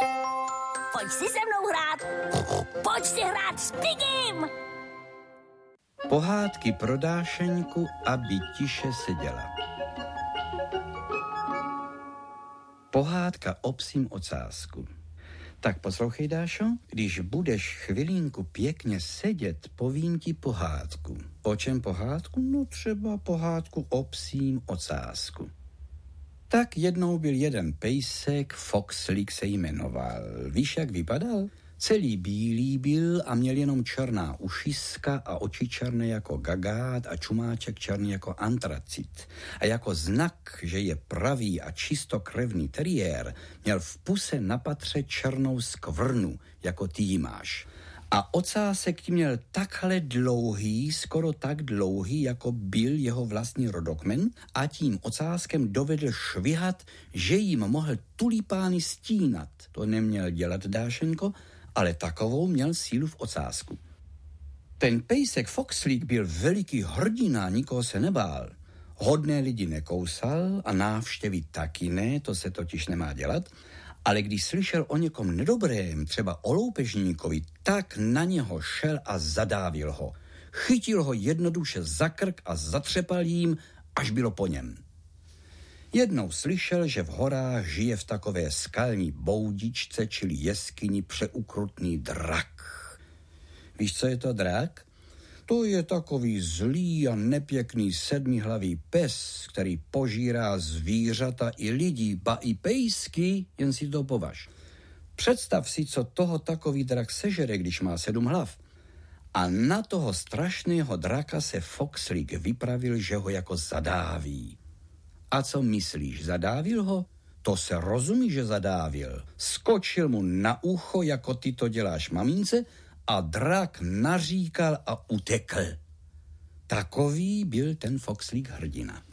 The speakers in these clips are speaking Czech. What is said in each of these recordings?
Pojď si se mnou hrát. Pojď si hrát s Pigim. Pohádky pro Dášeňku, aby tiše seděla. Pohádka o psím ocásku. Tak poslouchej, Dášo, když budeš chvilinku pěkně sedět, povím ti pohádku. O čem pohádku? No třeba pohádku o psím ocásku. Tak jednou byl jeden pejsek, Foxlík se jmenoval. Víš, jak vypadal? Celý bílý byl a měl jenom černá ušiska a oči černé jako gagát a čumáček černý jako antracit. A jako znak, že je pravý a čistokrevný teriér, měl v puse na patře černou skvrnu, jako ty ji máš. A ocásek tím měl takhle dlouhý, skoro tak dlouhý, jako byl jeho vlastní rodokmen, a tím ocáskem dovedl švihat, že jim mohl tulipány stínat. To neměl dělat, Dášenko, ale takovou měl sílu v ocásku. Ten pejsek Foxlík byl veliký hrdina, nikoho se nebál. Hodné lidi nekousal a návštěvy taky ne, to se totiž nemá dělat, ale když slyšel o někom nedobrém, třeba o loupežníkovi, tak na něho šel a zadávil ho. Chytil ho jednoduše za krk a zatřepal jím, až bylo po něm. Jednou slyšel, že v horách žije v takové skalní boudičce, čili jeskyni, přeukrutný drak. Víš, co je to drak? To je takový zlý a nepěkný sedmihlavý pes, který požírá zvířata i lidi, ba i pejsky, jen si to považ. Představ si, co toho takový drak sežere, když má 7 hlav. A na toho strašného draka se Foxlík vypravil, že ho jako zadáví. A co myslíš, zadávil ho? To se rozumí, že zadávil. Skočil mu na ucho, jako ty to děláš mamince, a drak naříkal a utekl. Takový byl ten Foxlík hrdina.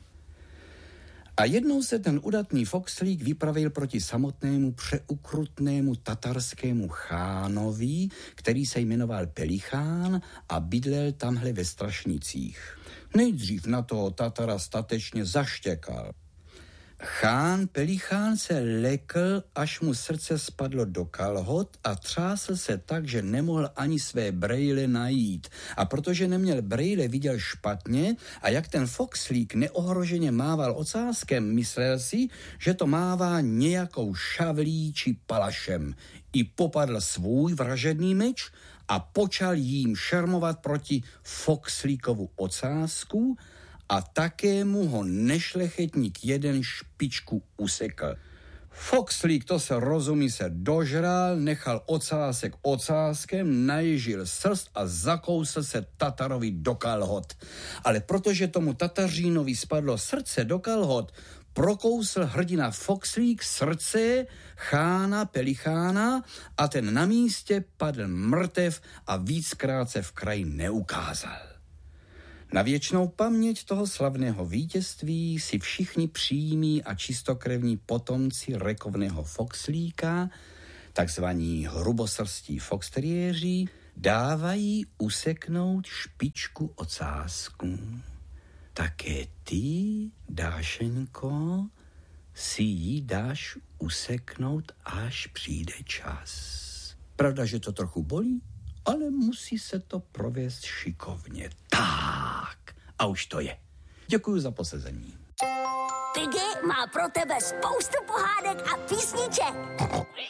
A jednou se ten udatný Foxlík vypravil proti samotnému přeukrutnému tatarskému chánovi, který se jmenoval Pelichán a bydlel tamhle ve Strašnicích. Nejdřív na toho Tatara statečně zaštěkal. Chán Pelichán se lekl, až mu srdce spadlo do kalhot a třásl se tak, že nemohl ani své brejle najít. A protože neměl brejle, viděl špatně a jak ten Foxlík neohroženě mával ocáskem, myslel si, že to mává nějakou šavlí či palašem. I popadl svůj vražedný meč a počal jím šermovat proti Foxlíkovu ocásku, a také mu ho nešlechetník jeden špičku usekl. Foxlík, to se rozumí, se dožral, nechal ocásek ocáskem, naježil srst a zakousl se Tatarovi do kalhot. Ale protože tomu Tatařínovi spadlo srdce do kalhot, prokousl hrdina Foxlík srdce chána Pelichána a ten na místě padl mrtev a víckrát se v kraji neukázal. Na věčnou paměť toho slavného vítězství si všichni přímí a čistokrevní potomci rekovného Foxlíka, takzvaní hrubosrstí foxteriéři, dávají useknout špičku ocásku. Také ty, Dášenko, si ji dáš useknout, až přijde čas. Pravda, že to trochu bolí, ale musí se to provést šikovně. Tak, a už to je. Děkuji za posezení. Piggy má pro tebe spoustu pohádek a písniček.